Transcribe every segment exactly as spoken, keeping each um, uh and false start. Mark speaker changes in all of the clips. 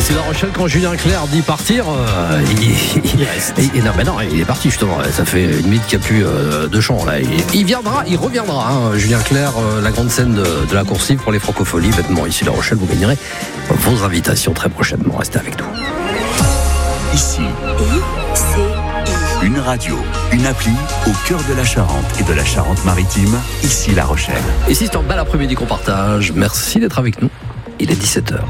Speaker 1: C'est La Rochelle, quand Julien Clerc dit partir, euh, il, il, il reste. Et, et non, mais non, il est parti justement. Ça fait une minute qu'il n'y a plus euh, de chant là. Il, il viendra, il reviendra. Hein. Julien Clerc, euh, la grande scène de, de la coursive pour les francopholies. Bêtement, ici La Rochelle, vous gagnerez vos invitations très prochainement. Restez avec nous.
Speaker 2: Ici, une radio, une appli au cœur de la Charente et de la Charente-Maritime. Ici La Rochelle.
Speaker 1: Ici, c'est un bel après-midi qu'on partage. Merci d'être avec nous. Il est dix-sept heures.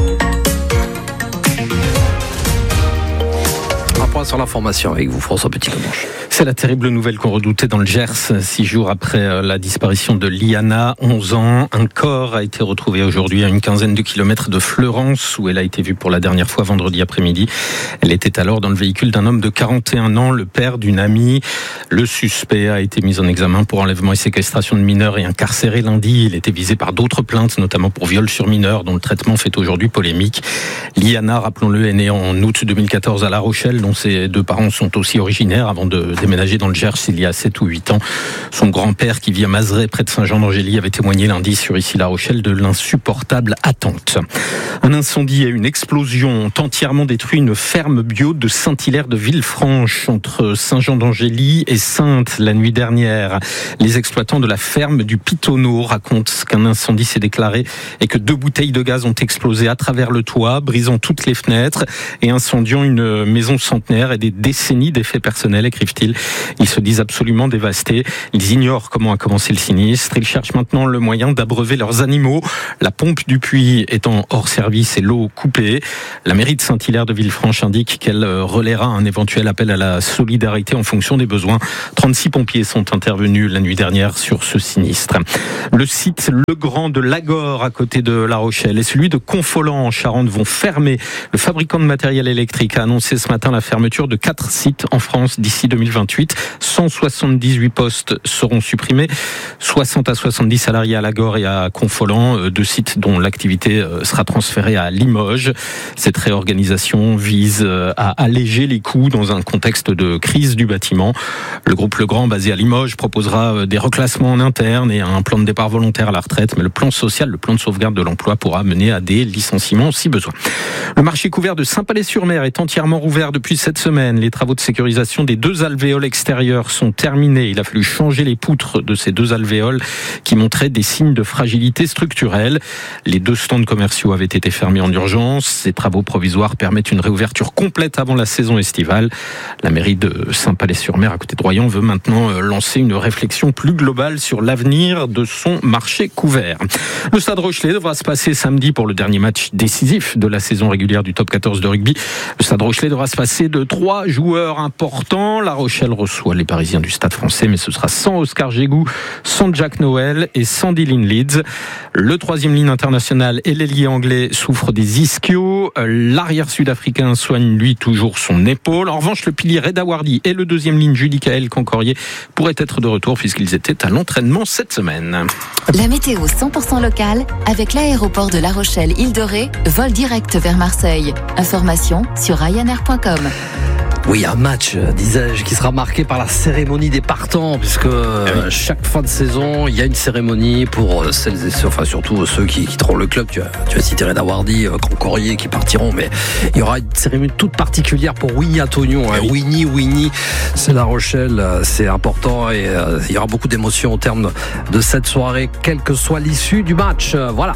Speaker 1: Un point sur l'information avec vous, François Petit-Comanche.
Speaker 3: C'est la terrible nouvelle qu'on redoutait dans le Gers, six jours après la disparition de Liana, onze ans. Un corps a été retrouvé aujourd'hui à une quinzaine de kilomètres de Fleurance, où elle a été vue pour la dernière fois vendredi après-midi. Elle était alors dans le véhicule d'un homme de quarante et un ans, le père d'une amie. Le suspect a été mis en examen pour enlèvement et séquestration de mineurs et incarcéré lundi. Il était visé par d'autres plaintes, notamment pour viol sur mineurs, dont le traitement fait aujourd'hui polémique. Liana, rappelons-le, est née en août deux mille quatorze à La Rochelle, dont ses deux parents sont aussi originaires avant de déménager dans le Gers il y a sept ou huit ans. Son grand-père, qui vit à Mazeray, près de Saint-Jean-d'Angély, avait témoigné lundi sur Ici La Rochelle de l'insupportable attente. Un incendie et une explosion ont entièrement détruit une ferme bio de Saint-Hilaire de Villefranche, entre Saint-Jean-d'Angély et Saintes, la nuit dernière. Les exploitants de la ferme du Pitonneau racontent qu'un incendie s'est déclaré et que deux bouteilles de gaz ont explosé à travers le toit, brisant toutes les fenêtres et incendiant une maison centenaire et des décennies d'effets personnels, écrivent-ils. Ils se disent absolument dévastés. Ils ignorent comment a commencé le sinistre. Ils cherchent maintenant le moyen d'abreuver leurs animaux. La pompe du puits étant hors service et l'eau coupée. La mairie de Saint-Hilaire de Villefranche indique qu'elle relaiera un éventuel appel à la solidarité en fonction des besoins. trente-six pompiers sont intervenus la nuit dernière sur ce sinistre. Le site Le Grand de Lagor, à côté de La Rochelle, et celui de Confolens en Charente vont fermer. Le fabricant de matériel électrique a annoncé ce matin la fermeture de quatre sites en France d'ici deux mille vingt-huit. cent soixante-dix-huit postes seront supprimés, soixante à soixante-dix salariés à Lagor et à Confolens, deux sites dont l'activité sera transférée à Limoges. Cette réorganisation vise à alléger les coûts dans un contexte de crise du bâtiment. Le groupe Legrand, basé à Limoges, proposera des reclassements en interne et un plan de départ volontaire à la retraite, mais le plan social, le plan de sauvegarde de l'emploi pourra mener à des licenciements si besoin. Le marché couvert de Saint-Palais-sur-Mer est entièrement rouvert depuis cette semaine. Les travaux de sécurisation des deux alvéoles extérieures sont terminés. Il a fallu changer les poutres de ces deux alvéoles qui montraient des signes de fragilité structurelle. Les deux stands commerciaux avaient été fermés en urgence. Ces travaux provisoires permettent une réouverture complète avant la saison estivale. La mairie de Saint-Palais-sur-Mer, à côté de Royan, veut maintenant lancer une réflexion plus globale sur l'avenir de son marché couvert. Le Stade Rochelais devra se passer samedi pour le dernier match décisif de la saison régulière du top quatorze de rugby. Le Stade Rochelais devra se passer de trois joueurs importants. La Rochelle reçoit les Parisiens du Stade français, mais ce sera sans Oscar Gégou, sans Jack Noël et sans Dylan Leeds. Le troisième ligne international et l'ailier anglais souffrent des ischios. L'arrière sud-africain soigne lui toujours son épaule. En revanche, le pilier Reda Wardi et le deuxième ligne Judicaël Concorier pourraient être de retour puisqu'ils étaient à l'entraînement cette semaine.
Speaker 4: La météo cent pour cent locale avec l'aéroport de La Rochelle Île de Ré, vol direct vers Marseille. Information sur ryanair point com.
Speaker 1: Oui, un match, disais-je, qui sera marqué par la cérémonie des partants, puisque euh, chaque fin de saison, il y a une cérémonie pour celles et ceux, enfin surtout ceux qui quitteront le club. Tu as, tu as cité Reda Wardi, euh, Concorier qui partiront, mais il y aura une cérémonie toute particulière pour Winnie Antonion. Hein. Oui. Winnie, Winnie, c'est La Rochelle, c'est important et euh, il y aura beaucoup d'émotions au terme de cette soirée, quelle que soit l'issue du match. Euh, voilà.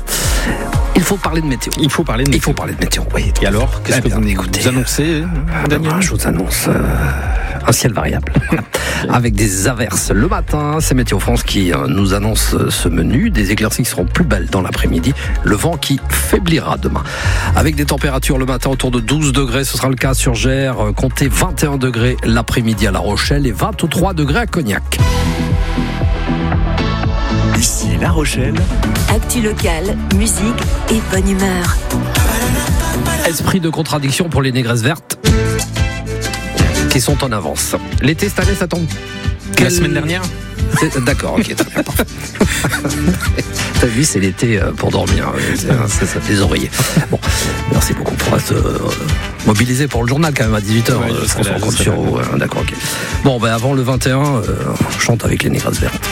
Speaker 1: Il faut parler de météo.
Speaker 3: Il faut parler de météo.
Speaker 1: Il faut parler de météo, oui.
Speaker 3: Et alors, qu'est-ce que vous,
Speaker 1: écoutez,
Speaker 3: vous annoncez,
Speaker 1: euh, Daniel ? Je vous annonce euh, un ciel variable. Avec des averses le matin. C'est Météo France qui euh, nous annonce ce menu. Des éclaircies qui seront plus belles dans l'après-midi. Le vent qui faiblira demain. Avec des températures le matin autour de douze degrés. Ce sera le cas sur Gers. Euh, comptez vingt et un degrés l'après-midi à La Rochelle et vingt-trois degrés à Cognac.
Speaker 2: Ici La Rochelle.
Speaker 4: Actu locale, musique et bonne humeur.
Speaker 1: Esprit de contradiction pour les négresses vertes qui sont en avance. L'été cette année, ça tombe
Speaker 3: quelle... La semaine dernière
Speaker 1: c'est... D'accord, ok, très bien, parfait. T'as vu, c'est l'été pour dormir, c'est, c'est ça, les oreillers. Bon, merci beaucoup pour être euh, mobilisé pour le journal quand même à dix-huit heures. Ouais, euh, François compte sur vous. D'accord, ok. Bon, ben avant le vingt et un, euh, on chante avec les négresses vertes.